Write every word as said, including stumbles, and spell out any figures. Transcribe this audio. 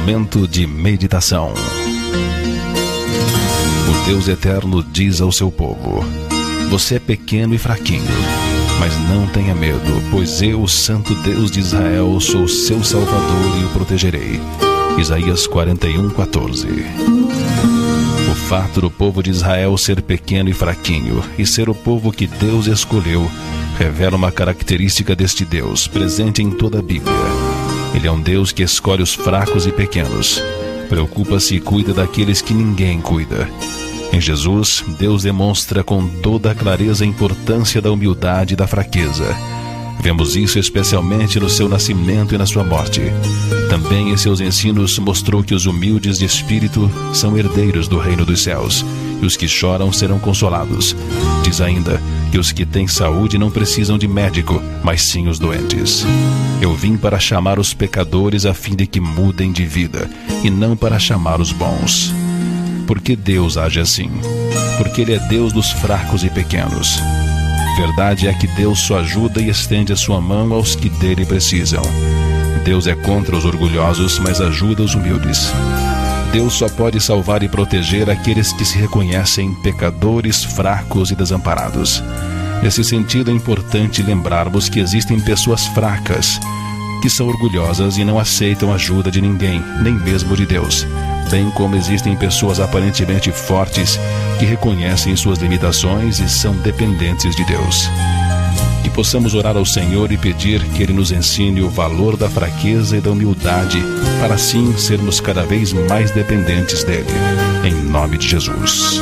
Momento de meditação. O Deus eterno diz ao seu povo: você é pequeno e fraquinho, mas não tenha medo, pois eu, o Santo Deus de Israel, sou seu Salvador e o protegerei. Isaías quarenta e um, quatorze. O fato do povo de Israel ser pequeno e fraquinho e ser o povo que Deus escolheu revela uma característica deste Deus presente em toda a Bíblia. Ele é um Deus que escolhe os fracos e pequenos, preocupa-se e cuida daqueles que ninguém cuida. Em Jesus, Deus demonstra com toda a clareza a importância da humildade e da fraqueza. Vemos isso especialmente no seu nascimento e na sua morte. Também em seus ensinos mostrou que os humildes de espírito são herdeiros do reino dos céus, e os que choram serão consolados. Diz ainda que os que têm saúde não precisam de médico, mas sim os doentes. Eu vim para chamar os pecadores a fim de que mudem de vida, e não para chamar os bons. Por que Deus age assim? Porque Ele é Deus dos fracos e pequenos. Verdade é que Deus só ajuda e estende a sua mão aos que dele precisam. Deus é contra os orgulhosos, mas ajuda os humildes. Deus só pode salvar e proteger aqueles que se reconhecem pecadores, fracos e desamparados. Nesse sentido, é importante lembrarmos que existem pessoas fracas, que são orgulhosas e não aceitam ajuda de ninguém, nem mesmo de Deus. Bem como existem pessoas aparentemente fortes que reconhecem suas limitações e são dependentes de Deus. Que possamos orar ao Senhor e pedir que Ele nos ensine o valor da fraqueza e da humildade, para assim sermos cada vez mais dependentes dEle. Em nome de Jesus.